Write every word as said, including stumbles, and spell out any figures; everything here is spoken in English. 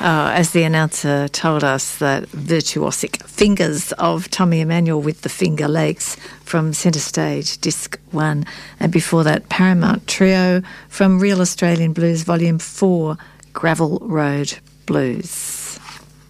Uh, as the announcer told us, that virtuosic fingers of Tommy Emmanuel with the Finger Lakes from Centre Stage, Disc one. And before that, Paramount Trio from Real Australian Blues, Volume four, Gravel Road Blues.